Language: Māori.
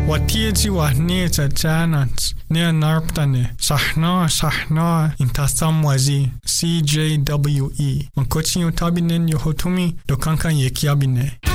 وتيجي وهنيتا جانت نيا ناربتاني صحنا انتصام وزي CJWE من كوتشي يتابينين يهوتومي دو كان يكيابيني